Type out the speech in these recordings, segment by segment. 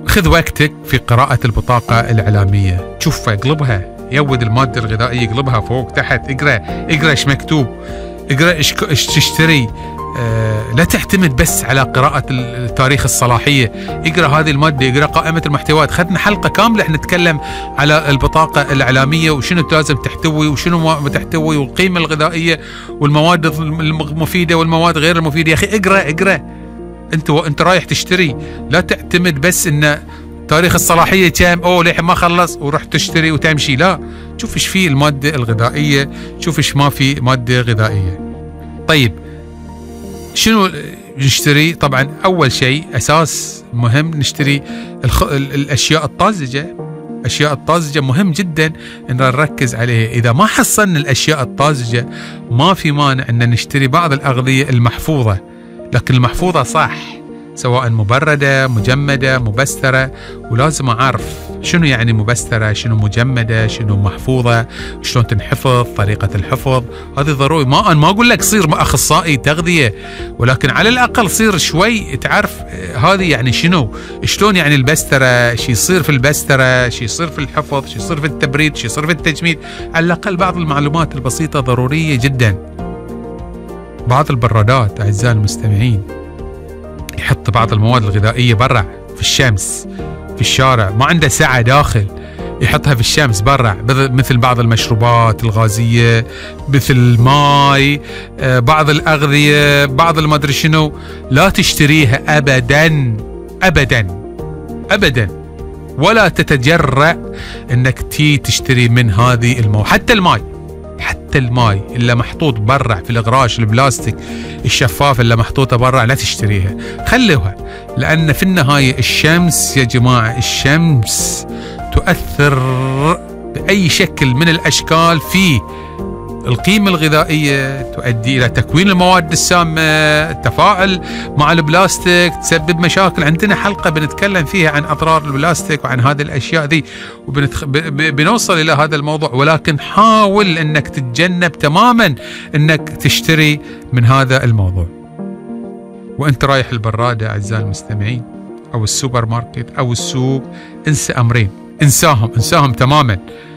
خذ وقتك في قراءة البطاقة الإعلامية، شوفها، اقلبها، يود المادة الغذائية، اقلبها فوق تحت، اقرأ ايش مكتوب، اقرأ ايش تشتري. لا تعتمد بس على قراءة تاريخ الصلاحية، اقرأ هذه المادة، اقرأ قائمة المحتويات. خدنا حلقة كاملة احنا نتكلم على البطاقة الإعلامية وشنو لازم تحتوي وشنو ما تحتوي، والقيمة الغذائية والمواد المفيدة والمواد غير المفيدة. يا أخي اقرأ انت رايح تشتري، لا تعتمد بس ان تاريخ الصلاحية كم ليه ما خلص وروح تشتري وتمشي. لا، شوف ايش فيه المادة الغذائية، شوف ايش ما في مادة غذائية. طيب شنو نشتري؟ طبعا اول شيء اساس مهم نشتري الاشياء الطازجة. الاشياء الطازجة مهم جدا ان نركز عليها. اذا ما حصلنا الاشياء الطازجة ما في مانع ان نشتري بعض الاغذية المحفوظة، لكن المحفوظة صح، سواء مبردة، مجمدة، مبسترة. ولازم أعرف شنو يعني مبسترة، شنو مجمدة، شنو محفوظة، شلون تنحفظ، طريقة الحفظ. هذه ضروري. أنا ما أقول لك صير أخصائي تغذية، ولكن على الأقل صير شوي تعرف هذه يعني شنو، شلون يعني البسترة، شي يصير في البسترة، شي يصير في الحفظ، شي يصير في التبريد، شي يصير في التجميد. على الأقل بعض المعلومات البسيطة ضرورية جدا. بعض البرادات أعزائي المستمعين يحط بعض المواد الغذائية برا في الشمس في الشارع، ما عنده سعة داخل، يحطها في الشمس برا، مثل بعض المشروبات الغازية، مثل الماي، بعض الأغذية، بعض المدري شنو. لا تشتريها أبدا أبدا أبدا، ولا تتجرأ انك تشتري من هذه المواد. حتى الماي اللي محطوط برا في الغراش البلاستيك الشفاف اللي محطوطه برا لا تشتريها، خلوها، لان في النهايه الشمس يا جماعه، الشمس تؤثر باي شكل من الاشكال في القيمة الغذائية، تؤدي إلى تكوين المواد السامة، التفاعل مع البلاستيك، تسبب مشاكل. عندنا حلقة بنتكلم فيها عن أضرار البلاستيك وعن هذه الأشياء دي، وبنوصل إلى هذا الموضوع. ولكن حاول أنك تتجنب تماما أنك تشتري من هذا الموضوع. وأنت رايح البرادة أعزائي المستمعين أو السوبر ماركت أو السوق، انسى أمرين، انساهم تماما.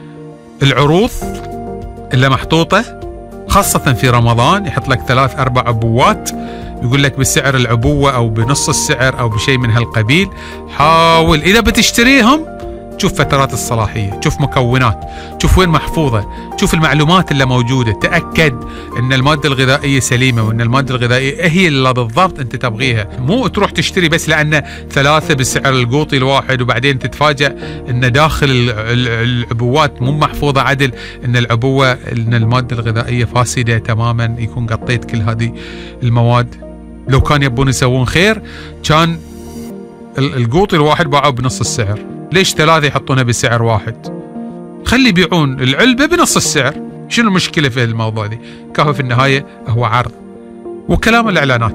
العروض اللي محطوطة خاصة في رمضان، يحط لك 3-4 عبوات، يقول لك بسعر العبوة أو بنص السعر أو بشيء من هالقبيل. حاول إذا بتشتريهم شوف فترات الصلاحية، شوف مكونات، شوف وين محفوظة، شوف المعلومات اللي موجودة، تأكد أن المادة الغذائية سليمة وأن المادة الغذائية هي اللي بالضبط أنت تبغيها. مو تروح تشتري بس لأن 3 بسعر القوطي الواحد وبعدين تتفاجأ أن داخل العبوات مو محفوظة عدل، أن العبوة أن المادة الغذائية فاسدة تماما، يكون قطيت كل هذه المواد. لو كان يبون يسوون خير كان القوطي الواحد باعوه بنص السعر. ليش 3 يحطونها بسعر واحد؟ خلي يبيعون العلبة بنص السعر. شنو المشكلة في الموضوع دي؟ كهو في النهاية هو عرض. وكلام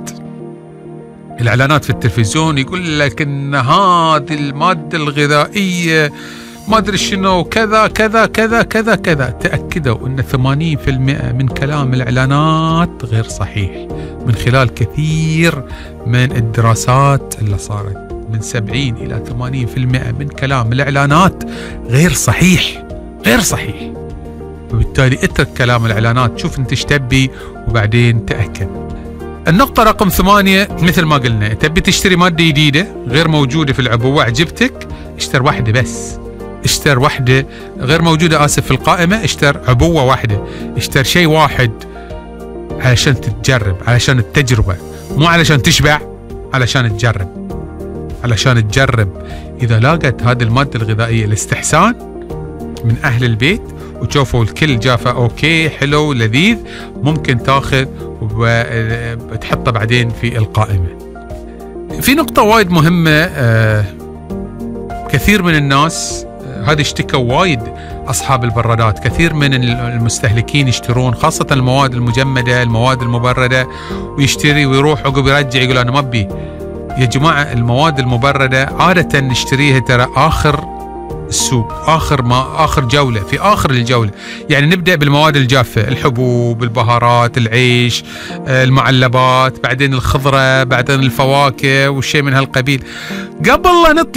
الإعلانات في التلفزيون يقول لك إن هذه المادة الغذائية ما أدري شنو كذا كذا كذا كذا كذا. تأكدوا أن 80% من كلام الإعلانات غير صحيح، من خلال كثير من الدراسات اللي صارت. من 70 إلى 80% من كلام الإعلانات غير صحيح. وبالتالي اترك كلام الإعلانات، شوف انت ايش تبي وبعدين تأكد. النقطة رقم 8 مثل ما قلنا، تبي تشتري مادة جديدة غير موجودة في العبوة، عجبتك، اشتر واحدة بس، اشتر واحدة غير موجودة في القائمة، اشتر عبوة واحدة، اشتر شيء واحد علشان تتجرب، علشان التجربة، مو علشان تشبع، علشان تجرب. إذا لاقت هذه المادة الغذائية الاستحسان من أهل البيت وتشوفوا الكل جافة أوكي حلو لذيذ، ممكن تاخذ وتحطه بعدين في القائمة. في نقطة وايد مهمة، كثير من الناس هذه اشتكوا وايد أصحاب البرادات، كثير من المستهلكين يشترون خاصة المواد المجمدة، المواد المبردة، ويشتري ويروح عقب يرجع يقول أنا ما أبي. يا جماعة المواد المبردة عادة نشتريها ترى آخر السوق، آخر جولة، في آخر الجولة. يعني نبدأ بالمواد الجافة، الحبوب، البهارات، العيش، المعلبات، بعدين الخضرة، بعدين الفواكه والشيء من هالقبيل. قبل لا نطلع